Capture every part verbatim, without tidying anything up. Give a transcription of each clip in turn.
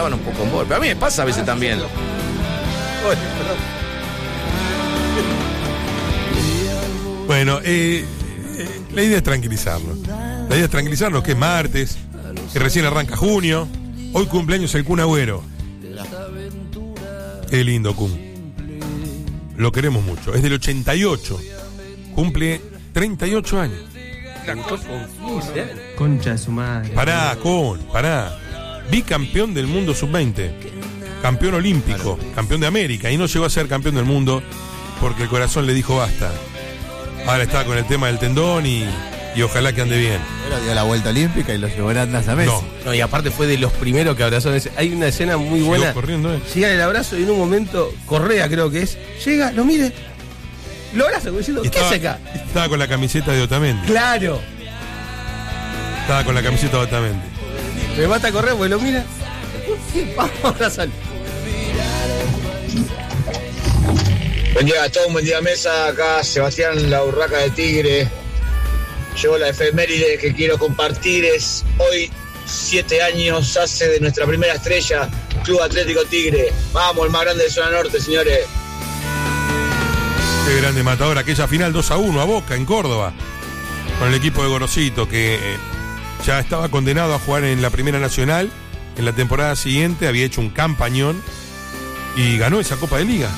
estaban un poco en bola. Pero a mí me pasa a veces también. Oye, bueno, eh, eh, la idea es tranquilizarnos. La idea es tranquilizarnos que es martes, que recién arranca junio. Hoy cumpleaños el Kun Agüero. Qué lindo, Kun. Lo queremos mucho. Es del ochenta y ocho. Cumple treinta y ocho años. Concha de su madre. Pará, Kun, pará. Bicampeón del mundo sub veinte. Campeón olímpico. Campeón de América. Y no llegó a ser campeón del mundo porque el corazón le dijo basta. Ahora está con el tema del tendón y, y ojalá que ande bien. Pero dio la vuelta olímpica y lo llevó en andas a Messi. No. No, y aparte fue de los primeros que abrazó. Hay una escena muy buena. Llegó corriendo, ¿eh? Llega el abrazo y en un momento, Correa creo que es, llega, lo mire, lo abraza como diciendo, ¿qué hace acá? Estaba con la camiseta de Otamendi. Claro. Estaba con la camiseta de Otamendi. Me mata Correa porque lo mira. Vamos a abrazar. Buen día Gastón, buen día Mesa, acá Sebastián La Urraca de Tigre. Yo la efeméride que quiero compartir es hoy, siete años hace de nuestra primera estrella, Club Atlético Tigre. Vamos, el más grande de zona norte, señores. Qué grande Matador, aquella final dos a uno a Boca en Córdoba, con el equipo de Gorosito, que eh, ya estaba condenado a jugar en la Primera Nacional. En la temporada siguiente había hecho un campañón y ganó esa Copa de Liga.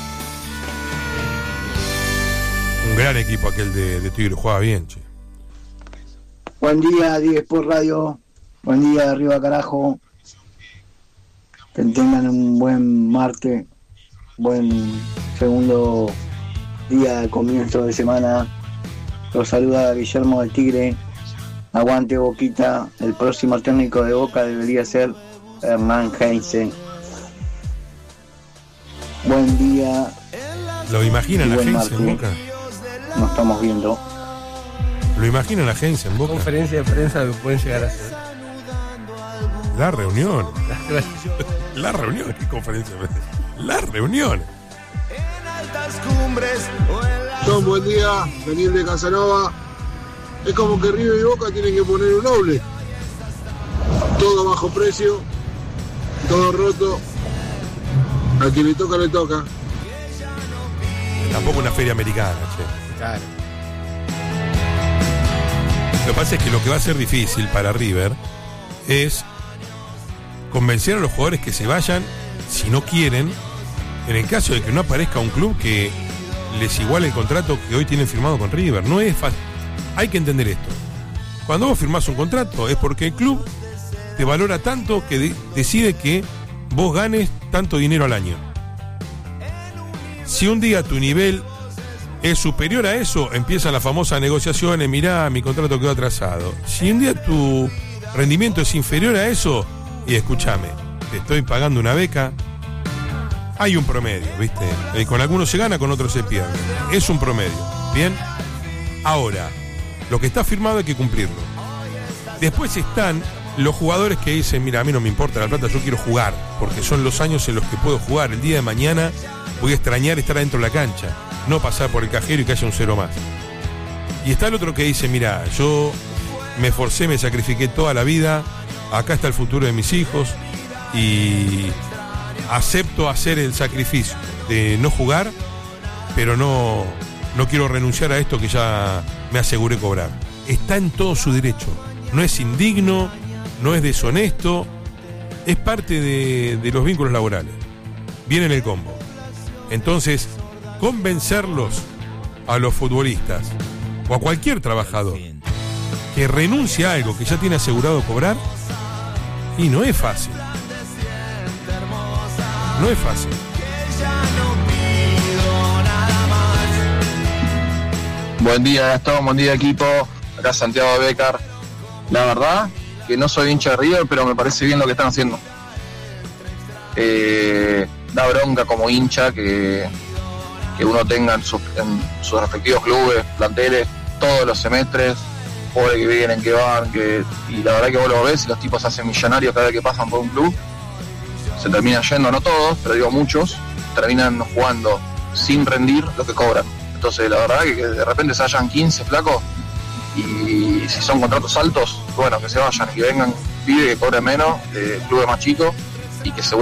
Un gran equipo aquel de, de Tigre, jugaba bien, che. Buen día, Diego Sport Radio. Buen día, arriba carajo. Que tengan un buen martes, buen segundo día de comienzo de semana. Los saluda Guillermo del Tigre. Aguante Boquita. El próximo técnico de Boca debería ser Hernán Heinze. Buen día. ¿Lo imaginan a Heinze en Boca? Nos estamos viendo. ¿Lo imaginan a Heinze en Boca? Conferencia de prensa que pueden llegar a hacer. La reunión. La reunión. ¿Qué conferencia? La reunión. John, buen día. Daniel de Casanova. Es como que River y Boca tienen que poner un doble. Todo a bajo precio. Todo roto. A quien le toca, le toca. Tampoco una feria americana, che. Claro. Lo que pasa es que lo que va a ser difícil para River es convencer a los jugadores que se vayan, si no quieren, en el caso de que no aparezca un club que les iguale el contrato que hoy tienen firmado con River. No es fácil. Hay que entender esto. Cuando vos firmás un contrato es porque el club te valora tanto que de- decide que vos ganes tanto dinero al año. Si un día tu nivel es superior a eso, empiezan las famosas negociaciones, mirá, mi contrato quedó atrasado. Si un día tu rendimiento es inferior a eso, y escúchame, te estoy pagando una beca, hay un promedio, ¿viste? Eh, con algunos se gana, con otros se pierde. Es un promedio, ¿bien? Ahora, lo que está firmado hay que cumplirlo. Después están los jugadores que dicen, mira, a mí no me importa la plata, yo quiero jugar, porque son los años en los que puedo jugar. El día de mañana voy a extrañar estar adentro de la cancha, no pasar por el cajero y que haya un cero más. Y está el otro que dice, mira, yo me esforcé, me sacrifiqué toda la vida, acá está el futuro de mis hijos y acepto hacer el sacrificio de no jugar, pero no, no quiero renunciar a esto que ya me aseguré cobrar. Está en todo su derecho, no es indigno, no es deshonesto, es parte de, de los vínculos laborales. Viene en el combo. Entonces, convencerlos a los futbolistas o a cualquier trabajador que renuncie a algo que ya tiene asegurado cobrar, y no es fácil. No es fácil. Buen día Gastón, buen día equipo, acá Santiago Becar. La verdad que no soy hincha de River, pero me parece bien lo que están haciendo. Eh, da bronca como hincha que, que uno tenga en sus, en sus respectivos clubes, planteles, todos los semestres, pobres que vienen, que van, que y la verdad que vos lo ves y los tipos se hacen millonarios cada vez que pasan por un club. Se terminan yendo, no todos, pero digo muchos, terminan jugando sin rendir lo que cobran. Entonces la verdad que, que de repente se vayan quince flacos y si son contratos altos, bueno, que se vayan y que vengan pibes que cobren menos, eh, clubes más chicos y que se